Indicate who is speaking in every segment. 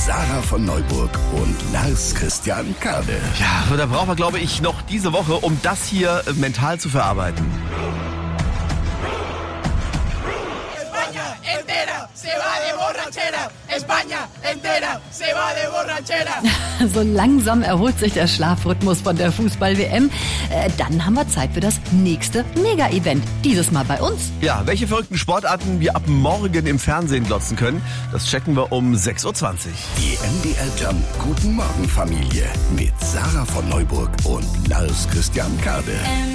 Speaker 1: Sarah von Neuburg und Lars Christian Kade.
Speaker 2: Ja, da brauchen wir, glaube ich, noch diese Woche, um das hier mental zu verarbeiten.
Speaker 3: España entera se va de borrachera. España entera se va de borrachera.
Speaker 4: So langsam erholt sich der Schlafrhythmus von der Fußball-WM. Dann haben wir Zeit für das nächste Mega-Event. Dieses Mal bei uns.
Speaker 2: Ja, welche verrückten Sportarten wir ab morgen im Fernsehen glotzen können, das checken wir um 6.20 Uhr.
Speaker 1: Die MDR Jump Guten Morgen Familie mit Sarah von Neuburg und Lars Christian Kade.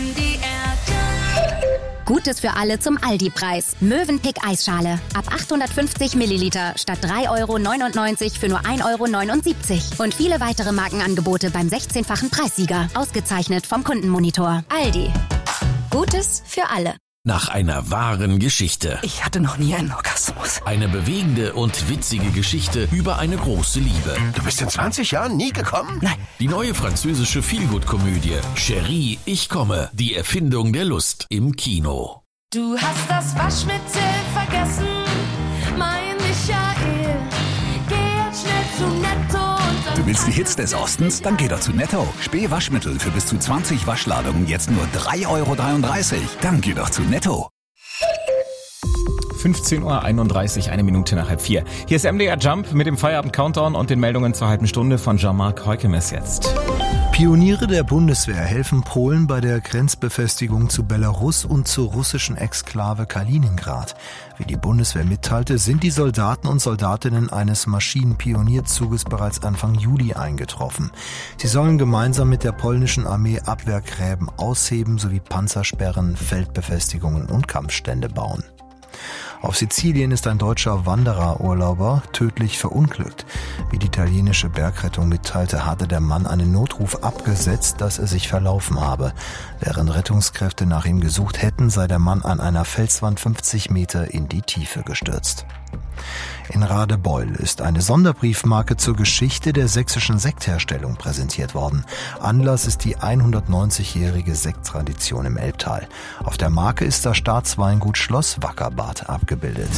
Speaker 5: Gutes für alle zum Aldi-Preis. Mövenpick Eisschale. Ab 850 Milliliter statt 3,99 € für nur 1,79 €. Und viele weitere Markenangebote beim 16-fachen Preissieger. Ausgezeichnet vom Kundenmonitor. Aldi. Gutes für alle.
Speaker 6: Nach einer wahren Geschichte.
Speaker 4: Ich hatte noch nie einen Orgasmus.
Speaker 6: Eine bewegende und witzige Geschichte über eine große Liebe.
Speaker 1: Du bist in 20 Jahren nie gekommen?
Speaker 4: Nein.
Speaker 6: Die neue französische Feelgood-Komödie Chérie, ich komme. Die Erfindung der Lust im Kino.
Speaker 7: Du hast das Waschmittel vergessen, mein Michael. Geh jetzt schnell zu Netto und dann...
Speaker 8: Du willst die Hits des Ostens? Dann geh doch zu Netto. Spee-Waschmittel für bis zu 20 Waschladungen jetzt nur 3,33 €. Dann geh doch zu Netto.
Speaker 9: 15.31 Uhr, eine Minute nach 3:30. Hier ist MDR Jump mit dem Feierabend-Countdown und den Meldungen zur halben Stunde von Jean-Marc Heukemes jetzt.
Speaker 10: Pioniere der Bundeswehr helfen Polen bei der Grenzbefestigung zu Belarus und zur russischen Exklave Kaliningrad. Wie die Bundeswehr mitteilte, sind die Soldaten und Soldatinnen eines Maschinenpionierzuges bereits Anfang Juli eingetroffen. Sie sollen gemeinsam mit der polnischen Armee Abwehrgräben ausheben sowie Panzersperren, Feldbefestigungen und Kampfstände bauen. Auf Sizilien ist ein deutscher Wandererurlauber tödlich verunglückt. Wie die italienische Bergrettung mitteilte, hatte der Mann einen Notruf abgesetzt, dass er sich verlaufen habe. Während Rettungskräfte nach ihm gesucht hätten, sei der Mann an einer Felswand 50 Meter in die Tiefe gestürzt. In Radebeul ist eine Sonderbriefmarke zur Geschichte der sächsischen Sektherstellung präsentiert worden. Anlass ist die 190-jährige Sekttradition im Elbtal. Auf der Marke ist das Staatsweingut Schloss Wackerbad abgebildet.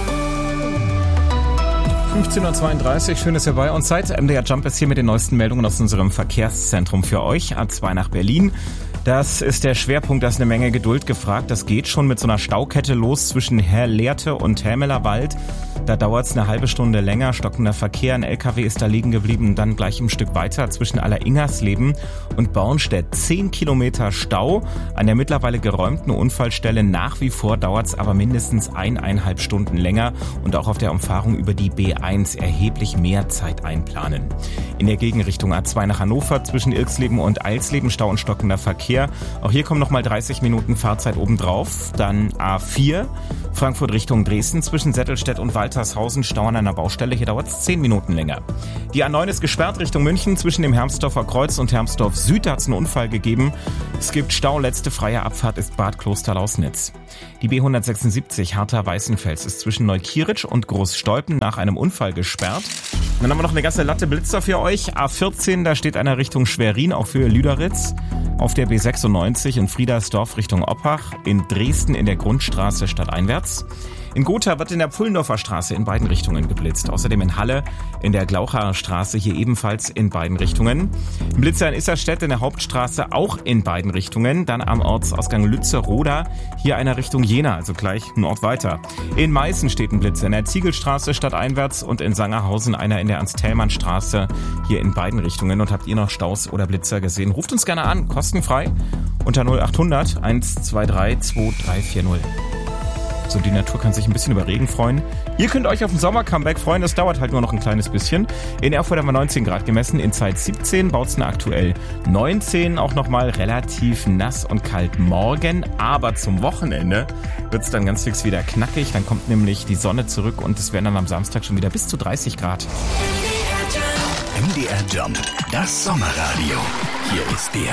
Speaker 9: 15.32 Uhr, schön, dass ihr bei uns seid. MDR Jump ist hier mit den neuesten Meldungen aus unserem Verkehrszentrum für euch. A2 nach Berlin. Das ist der Schwerpunkt, da ist eine Menge Geduld gefragt. Das geht schon mit so einer Staukette los zwischen Lehrte und Hämelerwald. Da dauert es eine halbe Stunde länger, stockender Verkehr. Ein LKW ist da liegen geblieben, dann gleich ein Stück weiter zwischen Alleringersleben und Bornstedt. 10 Kilometer Stau an der mittlerweile geräumten Unfallstelle. Nach wie vor dauert es aber mindestens 1,5 Stunden länger und auch auf der Umfahrung über die B1 erheblich mehr Zeit einplanen. In der Gegenrichtung A2 nach Hannover zwischen Irxleben und Eilsleben Stau und stockender Verkehr. Auch hier kommen nochmal 30 Minuten Fahrzeit obendrauf. Dann A4, Frankfurt Richtung Dresden zwischen Settelstedt und Waltershausen, Stau an einer Baustelle. Hier dauert es 10 Minuten länger. Die A9 ist gesperrt Richtung München. Zwischen dem Hermsdorfer Kreuz und Hermsdorf Süd hat es einen Unfall gegeben. Es gibt Stau. Letzte freie Abfahrt ist Bad Klosterlausnitz. Die B176 Hartha-Weißenfels ist zwischen Neukirch und Großstolpen nach einem Unfall gesperrt. Dann haben wir noch eine ganze Latte Blitzer für euch. A14, da steht einer Richtung Schwerin auf Höhe Lüderitz. Auf der B96 in Friedersdorf Richtung Oppach. In Dresden in der Grundstraße stadteinwärts. In Gotha wird in der Pfullendorfer Straße in beiden Richtungen geblitzt. Außerdem in Halle in der Glauchaer Straße hier ebenfalls in beiden Richtungen. Ein Blitzer in Isserstedt in der Hauptstraße auch in beiden Richtungen. Dann am Ortsausgang Lützeroda hier einer Richtung Jena, also gleich einen Ort weiter. In Meißen steht ein Blitzer in der Ziegelstraße stadteinwärts und in Sangerhausen einer in der Ernst-Thälmann-Straße hier in beiden Richtungen. Und habt ihr noch Staus oder Blitzer gesehen? Ruft uns gerne an, kostenfrei unter 0800 123 2340. So, die Natur kann sich ein bisschen über Regen freuen. Ihr könnt euch auf den Sommer-Comeback freuen, das dauert halt nur noch ein kleines bisschen. In Erfurt haben wir 19 Grad gemessen, in Zeit 17, Bautzen aktuell 19, auch nochmal relativ nass und kalt morgen. Aber zum Wochenende wird es dann ganz fix wieder knackig, dann kommt nämlich die Sonne zurück und es werden dann am Samstag schon wieder bis zu 30 Grad.
Speaker 1: MDR Jump, das Sommerradio. Hier ist der